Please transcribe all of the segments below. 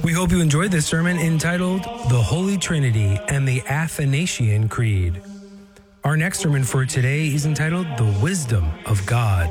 We hope you enjoyed this sermon entitled The Holy Trinity and the Athanasian Creed. Our next sermon for today is entitled The Wisdom of God.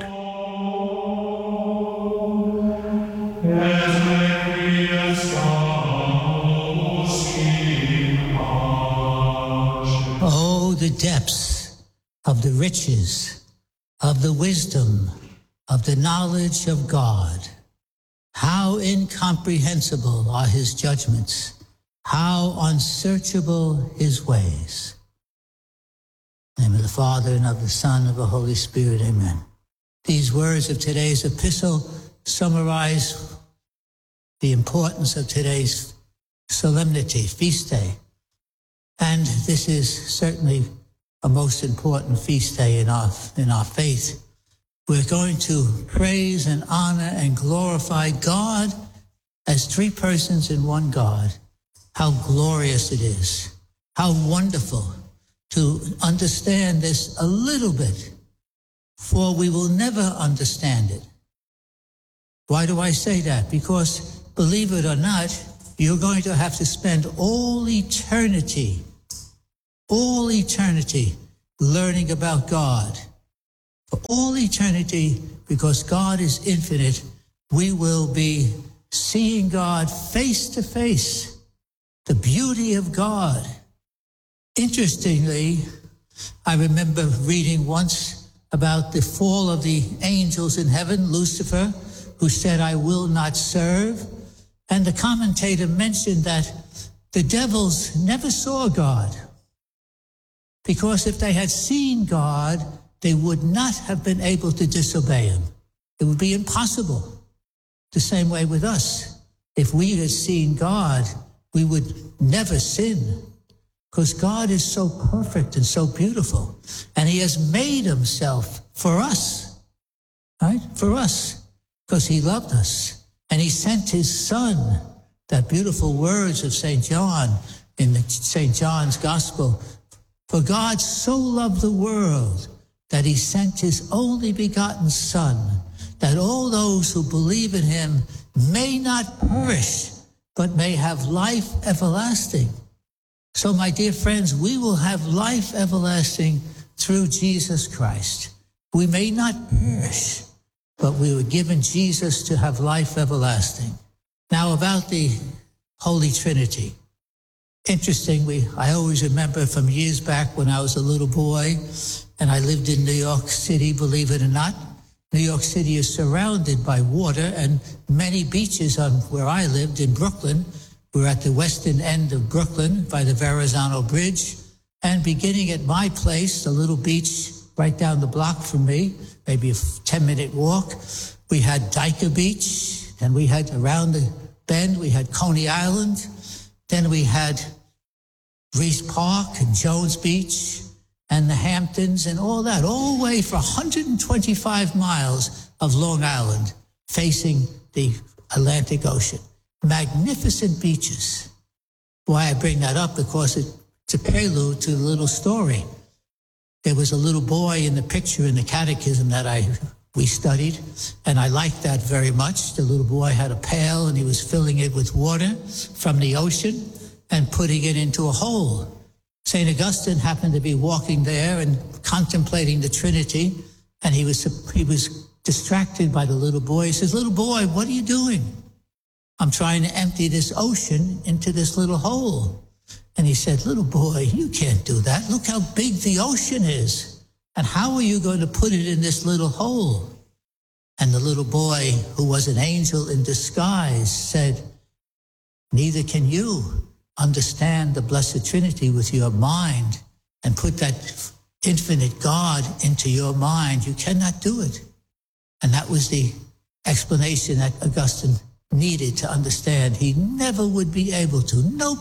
Oh, the depths of the riches, of the wisdom, of the knowledge of God. How incomprehensible are his judgments, how unsearchable his ways. In the name of the Father, and of the Son, and of the Holy Spirit, amen. These words of today's epistle summarize the importance of today's solemnity, feast day. And this is certainly a most important feast day in our faith. We're going to praise and honor and glorify God as three persons in one God. How glorious it is. How wonderful to understand this a little bit, for we will never understand it. Why do I say that? Because, believe it or not, you're going to have to spend all eternity learning about God. For all eternity, because God is infinite, we will be seeing God face to face, the beauty of God. Interestingly, I remember reading once about the fall of the angels in heaven, Lucifer, who said, "I will not serve." And the commentator mentioned that the devils never saw God, because if they had seen God, they would not have been able to disobey him. It would be impossible. The same way with us. If we had seen God, we would never sin, because God is so perfect and so beautiful. And he has made himself for us, right? For us, because he loved us. And he sent his son, that beautiful words of St. John in St. John's Gospel. For God so loved the world that he sent his only begotten Son, that all those who believe in him may not perish, but may have life everlasting. So, my dear friends, we will have life everlasting through Jesus Christ. We may not perish, but we were given Jesus to have life everlasting. Now, about the Holy Trinity. Interesting, I always remember from years back when I was a little boy, and I lived in New York City, believe it or not. New York City is surrounded by water, and many beaches on where I lived in Brooklyn. We're at the western end of Brooklyn by the Verrazano Bridge, and beginning at my place, a little beach right down the block from me, maybe a 10-minute walk, we had Dyker Beach, and we had around the bend, we had Coney Island, then we had Reese Park and Jones Beach, and the Hamptons and all that, all the way for 125 miles of Long Island facing the Atlantic Ocean. Magnificent beaches. Why I bring that up? Because it's a prelude to a little story. There was a little boy in the picture in the catechism that we studied, and I liked that very much. The little boy had a pail, and he was filling it with water from the ocean and putting it into a hole. St. Augustine happened to be walking there and contemplating the Trinity, and he was distracted by the little boy. He says, "Little boy, what are you doing?" "I'm trying to empty this ocean into this little hole." And he said, "Little boy, you can't do that. Look how big the ocean is. And how are you going to put it in this little hole?" And the little boy, who was an angel in disguise, said, "Neither can you understand the Blessed Trinity with your mind and put that infinite God into your mind. You cannot do it." And that was the explanation that Augustine needed to understand. He never would be able to.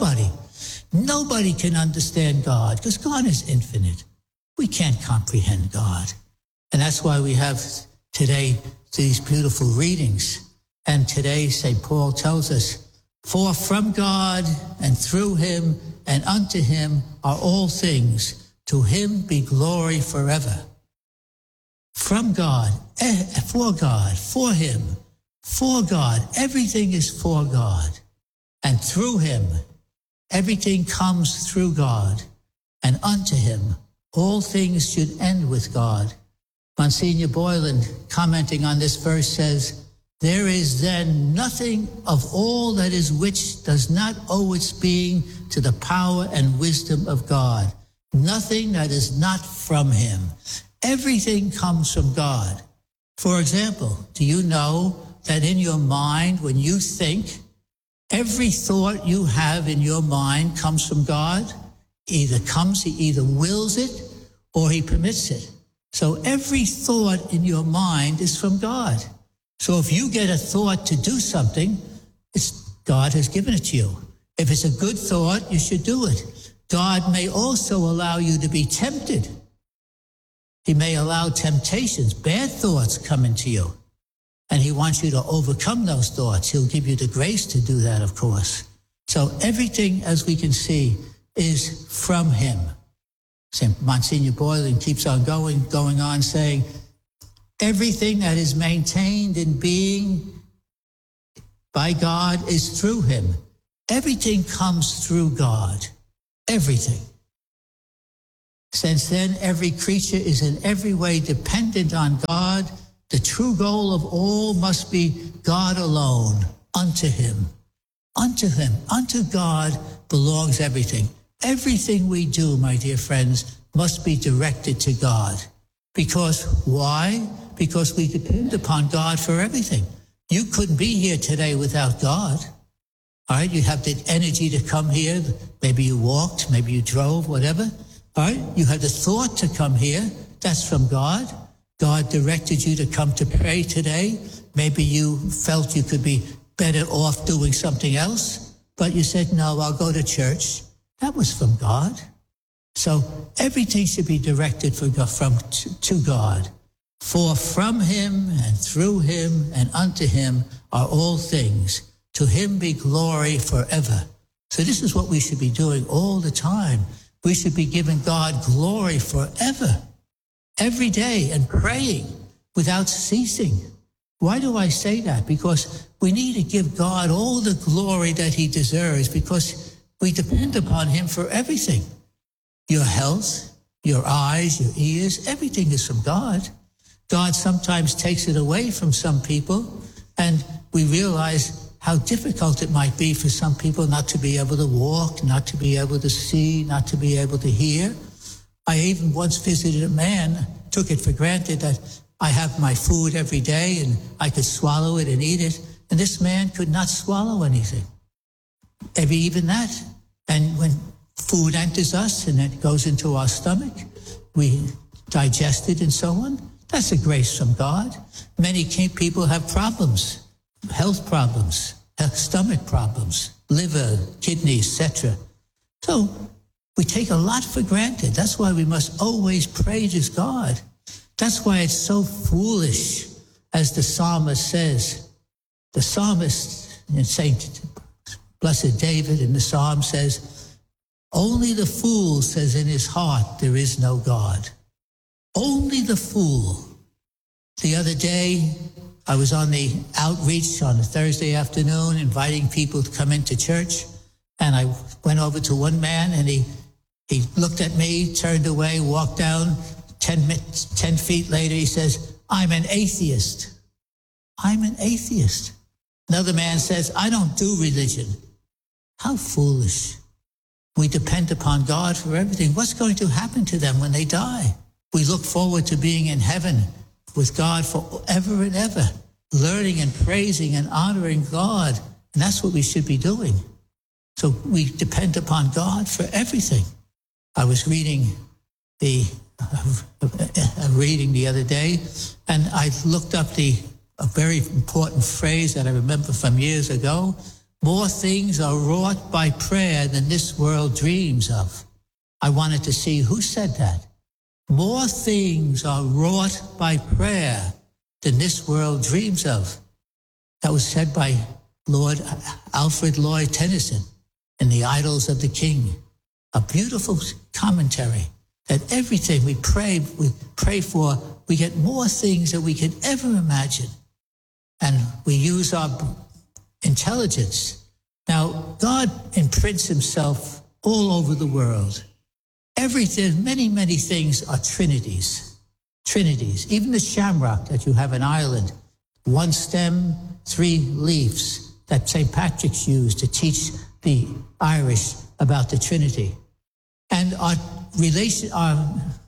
Nobody can understand God, because God is infinite. We can't comprehend God. And that's why we have today these beautiful readings. And today, St. Paul tells us, "For from God and through him and unto him are all things. To him be glory forever." From God, for God, for him, for God. Everything is for God. and through him. Everything comes through God, and unto him. All things should end with God. Monsignor Boylan, commenting on this verse, says, there is then nothing of all that is which does not owe its being to the power and wisdom of God. Nothing that is not from him. Everything comes from God. For example, do you know that in your mind, when you think, every thought you have in your mind comes from God? He either wills it or he permits it. So every thought in your mind is from God. So if you get a thought to do something, God has given it to you. If it's a good thought, you should do it. God may also allow you to be tempted. He may allow temptations, bad thoughts come into you. And he wants you to overcome those thoughts. He'll give you the grace to do that, of course. So everything, as we can see, is from him. Monsignor Boylan keeps on going on saying, everything that is maintained in being by God is through him. Everything comes through God. Everything. Since then, every creature is in every way dependent on God. The true goal of all must be God alone, unto him. Unto him, unto God belongs everything. Everything we do, my dear friends, must be directed to God. Because why? Because we depend upon God for everything. You couldn't be here today without God. All right, you have the energy to come here. Maybe you walked, maybe you drove, whatever. All right, you had the thought to come here. That's from God. God directed you to come to pray today. Maybe you felt you could be better off doing something else, but you said, no, I'll go to church. That was from God. So everything should be directed to God. For from him and through him and unto him are all things. To him be glory forever. So this is what we should be doing all the time. We should be giving God glory forever, every day, and praying without ceasing. Why do I say that? Because we need to give God all the glory that he deserves, because we depend upon him for everything. Your health, your eyes, your ears, everything is from God. God sometimes takes it away from some people, and we realize how difficult it might be for some people not to be able to walk, not to be able to see, not to be able to hear. I even once visited a man, took it for granted that I have my food every day and I could swallow it and eat it, and this man could not swallow anything, even that. And when food enters us and it goes into our stomach, we digest it and so on. That's a grace from God. Many people have problems, health problems, stomach problems, liver, kidneys, etc. So we take a lot for granted. That's why we must always praise God. That's why it's so foolish, as the psalmist says. The psalmist, in Saint Blessed David in the psalm says, only the fool says in his heart there is no God. Only the fool. The other day, I was on the outreach on a Thursday afternoon, inviting people to come into church. And I went over to one man, and he looked at me, turned away, walked down. 10 feet later, he says, I'm an atheist. I'm an atheist. Another man says, I don't do religion. How foolish. We depend upon God for everything. What's going to happen to them when they die? We look forward to being in heaven with God forever and ever, learning and praising and honoring God. And that's what we should be doing. So we depend upon God for everything. I was reading the other day, and I looked up a very important phrase that I remember from years ago. More things are wrought by prayer than this world dreams of. I wanted to see who said that. More things are wrought by prayer than this world dreams of. That was said by Lord Alfred Lloyd Tennyson in The Idylls of the King. A beautiful commentary that everything we pray for, we get more things than we could ever imagine. And we use our intelligence. Now, God imprints himself all over the world. Everything, many, many things are trinities. Trinities. Even the shamrock that you have in Ireland, one stem, 3 leaves that St. Patrick's used to teach the Irish about the Trinity. And our relation, our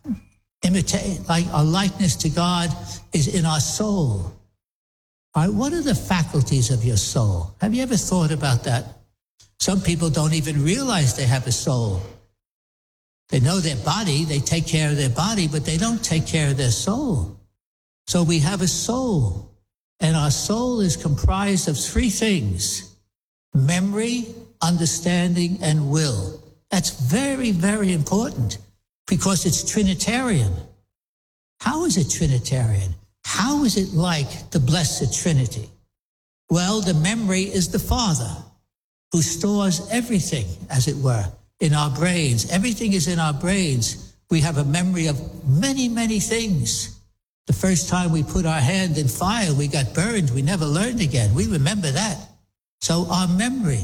likeness to God is in our soul. All right, what are the faculties of your soul? Have you ever thought about that? Some people don't even realize they have a soul. They know their body, they take care of their body, but they don't take care of their soul. So we have a soul, and our soul is comprised of 3 things: memory, understanding, and will. That's very, very important because it's Trinitarian. How is it Trinitarian? How is it like the Blessed Trinity? Well, the memory is the Father who stores everything, as it were, in our brains. Everything is in our brains. We have a memory of many, many things. The first time we put our hand in fire, we got burned. We never learned again. We remember that. So our memory,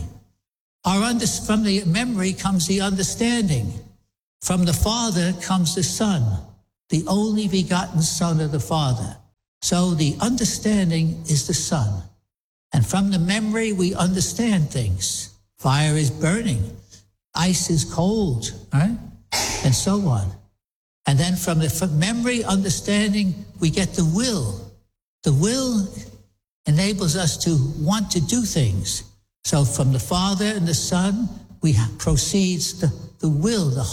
from the memory comes the understanding. From the Father comes the Son, the only begotten Son of the Father. So the understanding is the Son. And from the memory, we understand things. Fire is burning. Ice is cold, right? And so on. And then from memory, understanding, we get the will. The will enables us to want to do things. So from the Father and the Son, proceeds the will, the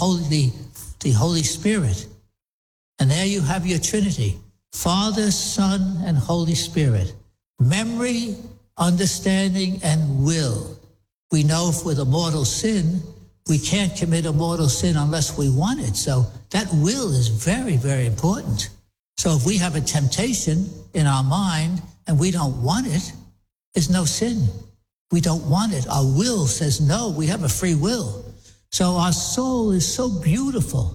Holy Spirit. And there you have your Trinity: Father, Son, and Holy Spirit. Memory, understanding, and will. We know if with a mortal sin, we can't commit a mortal sin unless we want it. So that will is very, very important. So if we have a temptation in our mind and we don't want it, there's no sin. We don't want it. Our will says no. We have a free will. So our soul is so beautiful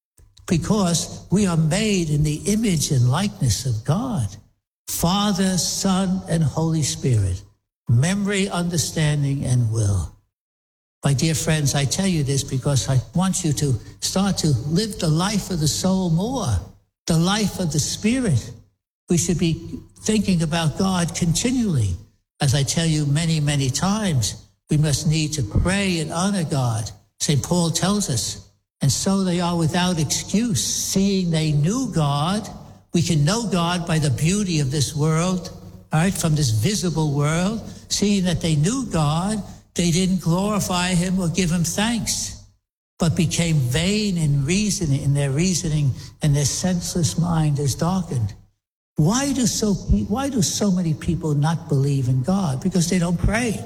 because we are made in the image and likeness of God. Father, Son, and Holy Spirit. Memory, understanding, and will. My dear friends, I tell you this because I want you to start to live the life of the soul more, the life of the Spirit. We should be thinking about God continually. As I tell you many, many times, we must need to pray and honor God. St. Paul tells us, and so they are without excuse, seeing they knew God. We can know God by the beauty of this world, all right, from this visible world. Seeing that they knew God, they didn't glorify him or give him thanks, but became vain in their reasoning, and their senseless mind is darkened. Why do so many people not believe in God? Because they don't pray.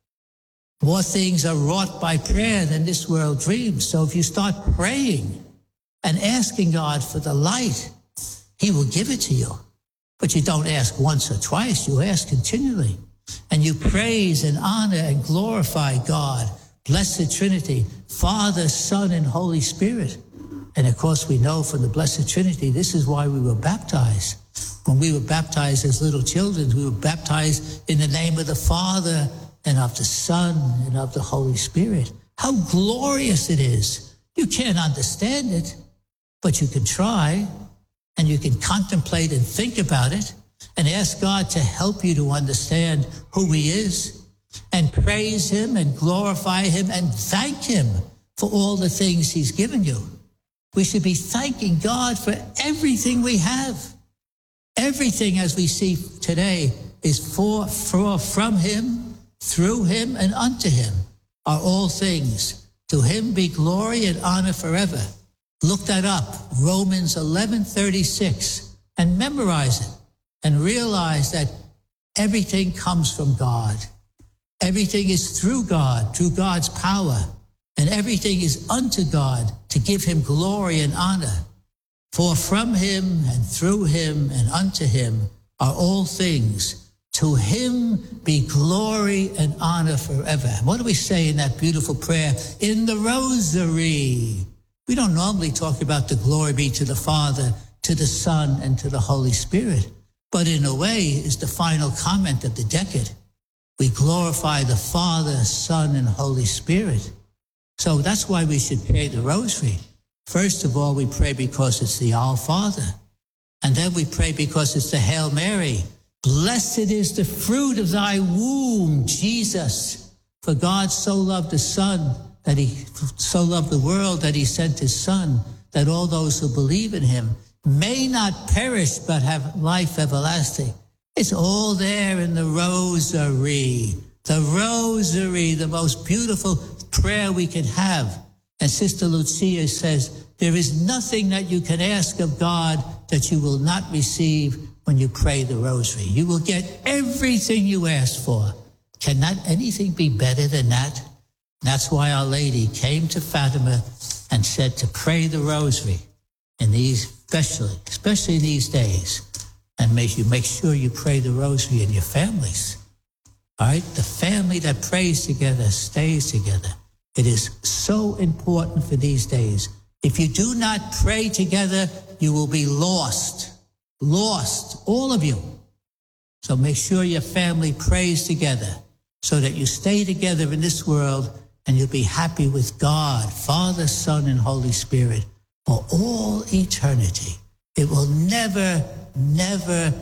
More things are wrought by prayer than this world dreams. So if you start praying and asking God for the light, he will give it to you. But you don't ask once or twice, you ask continually. And you praise and honor and glorify God, Blessed Trinity, Father, Son, and Holy Spirit. And of course, we know from the Blessed Trinity, this is why we were baptized. When we were baptized as little children, we were baptized in the name of the Father and of the Son and of the Holy Spirit. How glorious it is. You can't understand it, but you can try, and you can contemplate and think about it and ask God to help you to understand who he is, and praise him and glorify him and thank him for all the things he's given you. We should be thanking God for everything we have. Everything, as we see today, is from him, through him, and unto him are all things. To him be glory and honor forever. Look that up, Romans 11:36, and memorize it and realize that everything comes from God. Everything is through God, through God's power, and everything is unto God to give him glory and honor. For from him and through him and unto him are all things. To him be glory and honor forever. What do we say in that beautiful prayer in the Rosary? We don't normally talk about the glory be to the Father, to the Son, and to the Holy Spirit, but in a way is the final comment of the decade. we glorify the Father, Son, and Holy Spirit. So that's why we should pray the rosary. First of all, we pray because it's the Our Father. And then we pray because it's the Hail Mary. Blessed is the fruit of thy womb, Jesus. For God so loved the Son, that he so loved the world that he sent his Son, that all those who believe in him may not perish but have life everlasting. It's all there in the rosary. The rosary, the most beautiful prayer we can have. And Sister Lucia says, there is nothing that you can ask of God that you will not receive when you pray the rosary. You will get everything you ask for. Cannot anything be better than that? That's why Our Lady came to Fatima and said to pray the rosary in these, especially in these days. And make sure you pray the rosary in your families. All right? The family that prays together stays together. It is so important for these days. If you do not pray together, you will be lost. Lost, all of you. So make sure your family prays together so that you stay together in this world and you'll be happy with God, Father, Son, and Holy Spirit for all eternity. It will never, never